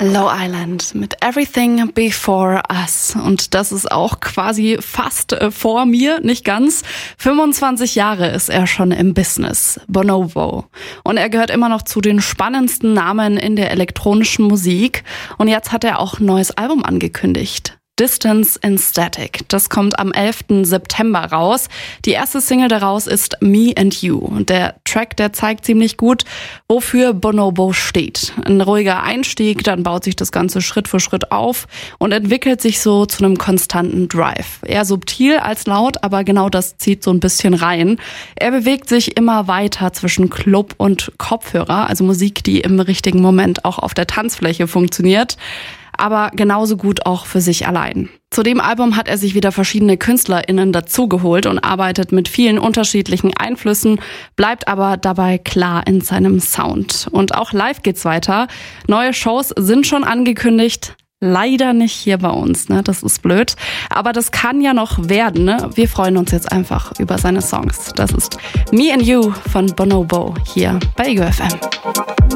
Low Island mit Everything Before Us. Und das ist auch quasi fast vor mir, nicht ganz. 25 Jahre ist er schon im Business, Bonobo. Und er gehört immer noch zu den spannendsten Namen in der elektronischen Musik. Und jetzt hat er auch ein neues Album angekündigt. Distance in Static. Das kommt am 11. September raus. Die erste Single daraus ist Me and You. Und der Track, der zeigt ziemlich gut, wofür Bonobo steht. Ein ruhiger Einstieg, dann baut sich das Ganze Schritt für Schritt auf und entwickelt sich so zu einem konstanten Drive. Eher subtil als laut, aber genau das zieht so ein bisschen rein. Er bewegt sich immer weiter zwischen Club und Kopfhörer, also Musik, die im richtigen Moment auch auf der Tanzfläche funktioniert, aber genauso gut auch für sich allein. Zu dem Album hat er sich wieder verschiedene KünstlerInnen dazugeholt und arbeitet mit vielen unterschiedlichen Einflüssen, bleibt aber dabei klar in seinem Sound. Und auch live geht's weiter. Neue Shows sind schon angekündigt. Leider nicht hier bei uns, ne? Das ist blöd. Aber das kann ja noch werden, ne? Wir freuen uns jetzt einfach über seine Songs. Das ist Me and You von Bonobo hier bei Ego FM.